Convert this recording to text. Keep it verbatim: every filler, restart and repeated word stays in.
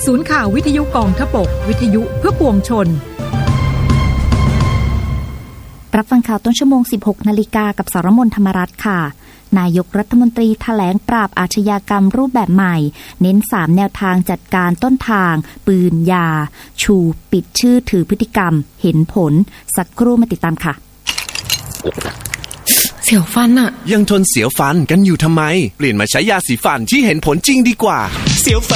ศูนย์ข่าววิทยุกองทพบกวิทยุเพื่อปวงชนรับฟังข่าวต้นชั่วโมง สิบหกนาฬิกา กับสรมนธรรมรัตน์ค่ะนายกรัฐมนตรีแถลงปราบอาชญากรรมรูปแบบใหม่เน้นสามแนวทางจัดการต้นทางปืนยาชูปิดชื่อถือพฤติกรรมเห็นผลสักครู่มาติดตามค่ะเสียวฟันอะยังทนเสียวฟันกันอยู่ทำไมเปลี่ยนมาใช้ยาสีฟันที่เห็นผลจริงดีกว่าเสียว